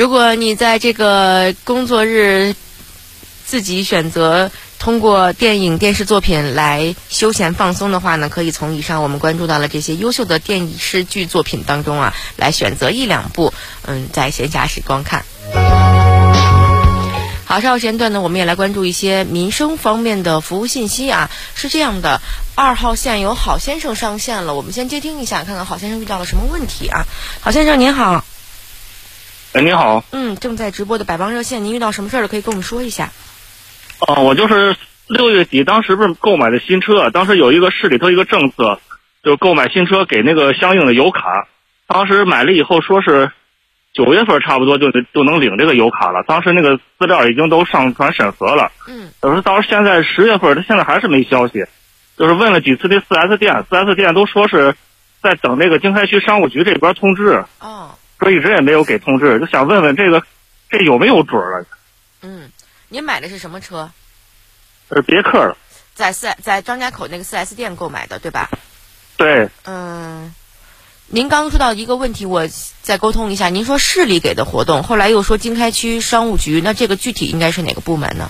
如果你在这个工作日自己选择通过电影电视作品来休闲放松的话呢，可以从以上我们关注到了这些优秀的电视剧作品当中啊，来选择1、2部在闲暇时光看。好，稍后时间段呢，我们也来关注一些民生方面的服务信息啊。是这样的，2号线有郝先生上线了，我们先接听一下，看看郝先生遇到了什么问题啊。郝先生您好。 你好。 正在直播的百邦热线，您遇到什么事儿了？可以跟我们说一下。 我就是6月底，当时不是购买的新车，当时有一个市里头一个政策，就购买新车给那个相应的油卡。当时买了以后说是9月份差不多就能领这个油卡了，当时那个资料已经都上传审核了。有时到现在10月份，他现在还是没消息。就是问了几次这 4S 店都说是在等那个经开区商务局这边通知。说一直也没有给通知，就想问问这有没有准了？ 您买的是什么车？ 别克的， 在张家口那个 4S 店购买的，对吧？ 对。 您刚说到一个问题，我再沟通一下。您说市里给的活动，后来又说经开区商务局，那这个具体应该是哪个部门呢？